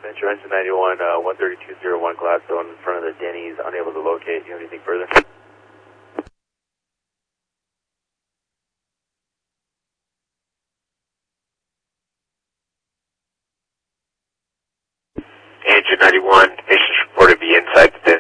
Venture Engine 91, 13201 Gladstone in front of the Denny's, unable to locate. Do you have anything further? Engine 91, patients reported to be inside the Denny's.